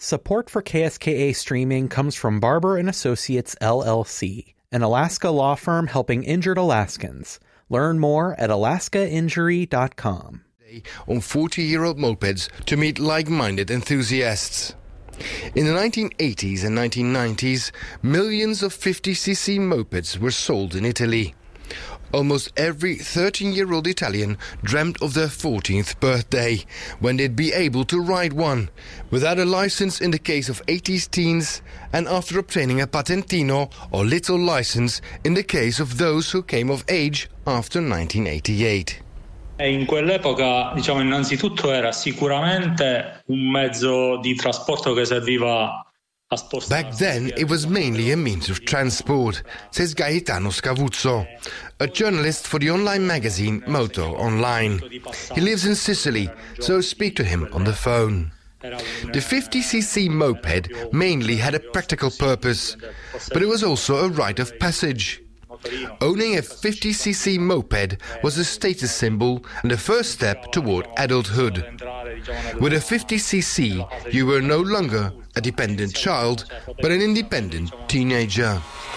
Support for KSKA streaming comes from Barber & Associates, LLC, an Alaska law firm helping injured Alaskans. Learn more at alaskainjury.com. On 40-year-old mopeds to meet like-minded enthusiasts. In the 1980s and 1990s, millions of 50cc mopeds were sold in Italy. Almost every 13-year-old Italian dreamt of their 14th birthday, when they'd be able to ride one, without a license in the case of 80s teens, and after obtaining a patentino or little license in the case of those who came of age after 1988. In quell'epoca, innanzitutto era sicuramente un mezzo di trasporto che serviva. Back then, it was mainly a means of transport, says Gaetano Scavuzzo, a journalist for the online magazine Moto Online. He lives in Sicily, so speak to him on the phone. The 50cc moped mainly had a practical purpose, but it was also a rite of passage. Owning a 50cc moped was a status symbol and the first step toward adulthood. With a 50cc, you were no longer a dependent child, but an independent teenager.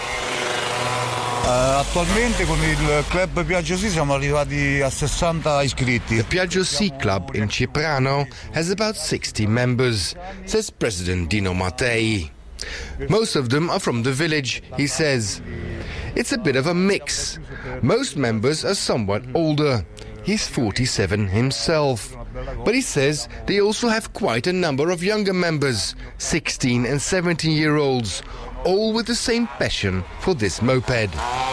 Attualmente con il club Piaggio C siamo arrivati a 60 iscritti. The Piaggio C club in Ceprano has about 60 members, says President Dino Mattei. Most of them are from the village, he says. It's a bit of a mix. Most members are somewhat older. He's 47 himself. But he says they also have quite a number of younger members, 16 and 17-year-olds, all with the same passion for this moped.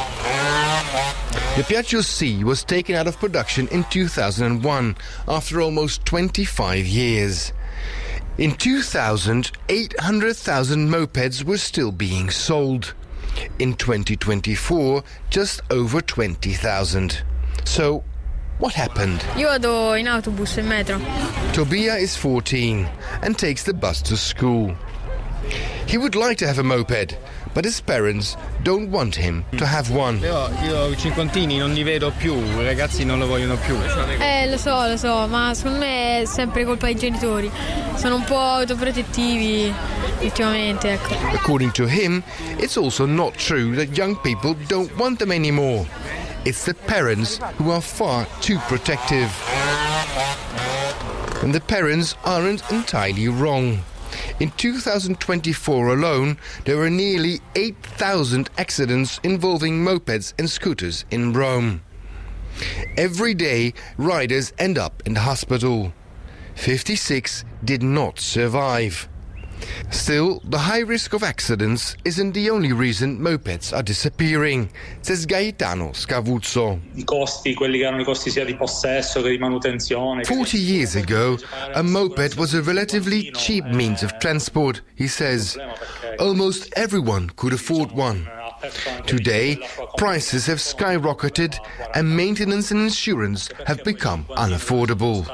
The Piaggio C was taken out of production in 2001, after almost 25 years. In 2000, 800,000 mopeds were still being sold. In 2024, just over 20,000. So, what happened? Io vado in autobus e metro. Tobia is 14 and takes the bus to school. He would like to have a moped, but his parents don't want him to have one. Però io i cinquantini non li vedo più, i ragazzi non lo vogliono più. Lo so, ma secondo me è sempre colpa dei genitori. Sono un po' autoprotettivi, ultimamente, ecco. According to him, it's also not true that young people don't want them anymore. It's the parents who are far too protective. And the parents aren't entirely wrong. In 2024 alone, there were nearly 8,000 accidents involving mopeds and scooters in Rome. Every day, riders end up in the hospital. 56 did not survive. Still, the high risk of accidents isn't the only reason mopeds are disappearing, says Gaetano Scavuzzo. I costi, quelli che erano i costi sia di possesso che di manutenzione. 40 years ago, a moped was a relatively cheap means of transport, he says. Almost everyone could afford one. Today, prices have skyrocketed and maintenance and insurance have become unaffordable.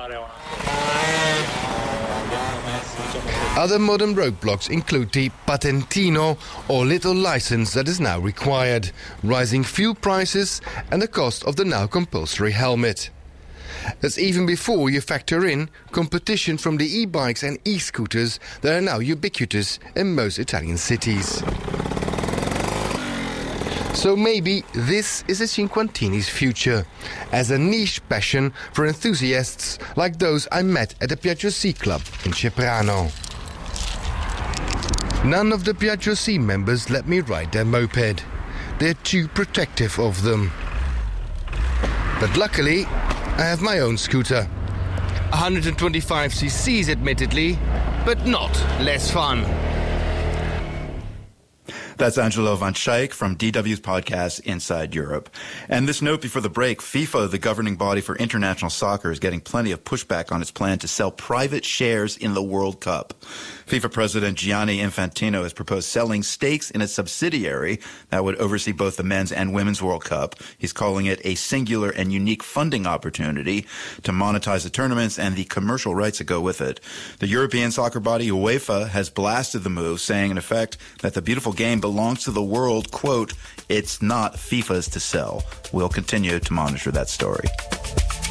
Other modern roadblocks include the patentino or little license that is now required, rising fuel prices and the cost of the now compulsory helmet. That's even before you factor in competition from the e-bikes and e-scooters that are now ubiquitous in most Italian cities. So maybe this is a Cinquantini's future, as a niche passion for enthusiasts like those I met at the Piaggio C Club in Ceprano. None of the Piaggio C members let me ride their moped. They're too protective of them. But luckily, I have my own scooter. 125 cc's admittedly, but not less fun. That's Angelo Van Schaik from DW's podcast Inside Europe. And this note before the break, FIFA, the governing body for international soccer, is getting plenty of pushback on its plan to sell private shares in the World Cup. FIFA President Gianni Infantino has proposed selling stakes in a subsidiary that would oversee both the men's and women's World Cup. He's calling it a singular and unique funding opportunity to monetize the tournaments and the commercial rights that go with it. The European soccer body UEFA has blasted the move, saying in effect that the beautiful game belongs to the world, quote, it's not FIFA's to sell. We'll continue to monitor that story.